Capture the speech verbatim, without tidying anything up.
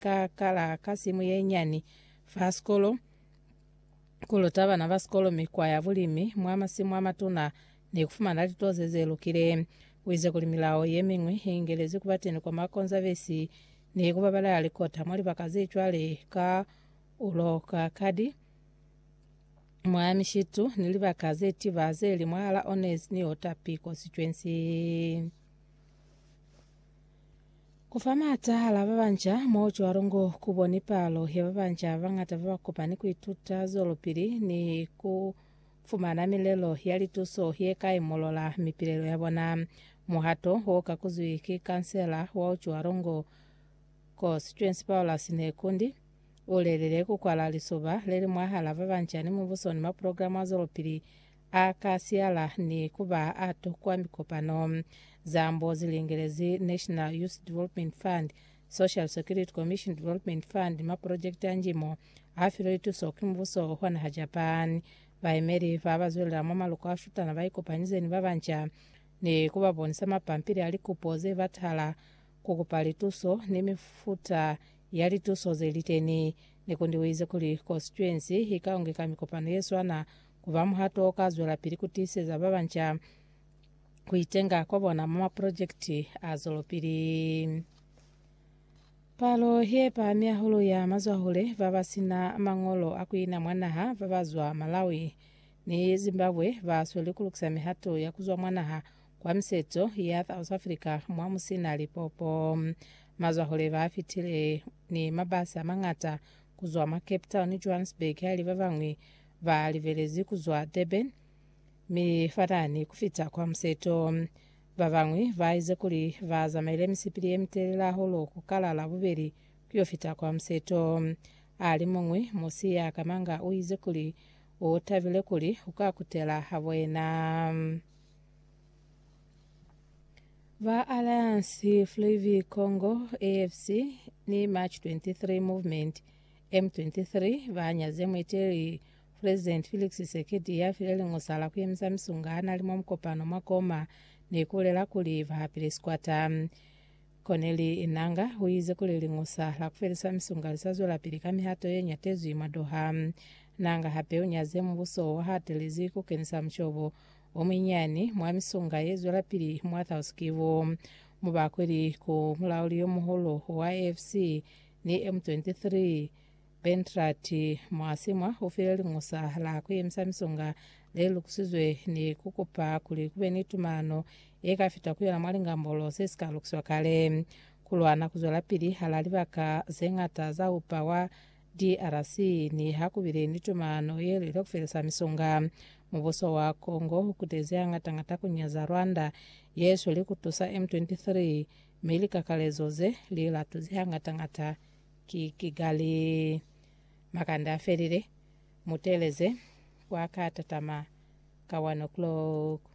kakala kasimu yenyani faskolo kulota abana basikolo mikwaya bulimi mwamasimu amatuna nekufuma ndali tozezerukire wize kulimilawo yemingwi ingelezi kubatene kwa makonzavesi nekuba bala alikota mwali bakazitwale ka uloka kadi mwamishitu niliba kazeti bazeli mwala honest ni Otapi constituency kufama atahala babanja mocho warongo kuboni palo ya babanja bangata bakopani kuituta zolopiri ni kufumana milelo yali tuso yeka imolola mipilelo yabona muhato woka kuzuiki kansela wacho warongo constituency Paulus Nekundi olelele kukwala lisoba lele mwahala babanja ni mubusoni ma program azolopiri akasiala ni kuba ato kwa mikopano zambo zilingerezi National Youth Development Fund, Social Security Commission Development Fund ma project anjimo afiro itu sokimbuso hwana hajapan baimeri babazwela mama lokashuta na baikopanize ni babanja ni kubabonisa mapampiri alikupoze bathala kukupalituso ni mifuta yali tuso zeliteni nekundiwize kuli constituency ikaongeka mikopano yeswana kuvamu hato kazwela piri kutiseza babanja kuitenga kwabona mama project azolopiri palo hepa miahulu ya mazwahule vavasina mangolo akuina mwanaha vavazwa Malawi ni Zimbabwe vasweli kulukisa mihato ya kuzwa mwanaha kwa mseto ya South Africa mwamusina lipopo mazwahule vafitile ni mabasa mangata kuzwa ma Cape Town Johannesburg hali vavangwi valivelezi kuzwa Durban mifarani kufita kwa mseto vavangwi vaize kuli vaza maile misipili emitelela holo kukalala buberi kuyofita kwa mseto ali mungwi musi ya kamanga uize kuli otavile kuli ukakutela habwena va Alliance Fleuve Congo A F C ni March twenty-three movement M twenty-three vanyaze mweteri President Felix Tshisekedi yafile ngosala kuyemisa misungana alimo mkopano makoma nekulela kuli vahapile squata Corneli Inanga huize kuli ngosa la kufelisa misunga lisazo pilika mihato yenya tezu imadoha nanga hape unyaze mbuso wahatelizi kukenisa mchobo ominyani mwa misunga yezu la pili mwatha usikivu mubakweli ku mulauli yomuholo wa A F C ni M twenty-three Bentrati mwasimwa ufile ngosa la kuyemisa misonga lelu kusizwe ni kukupa kuli kube nitumano eka fita kuyo na mwalinga mbolo seska lukuswa kale kulwana kuzola pili halali baka zengata za upa wa D R C ni hakubile nitumano yelu ilo kufelesa misonga muboso wa Kongo kutezea ngata ngata kunyaza Rwanda yesu li kutusa M twenty-three milika kalezoze lila tuzia ngata ngata ki Kigali makanda ferire muteleze kwa katatama ka one o'clock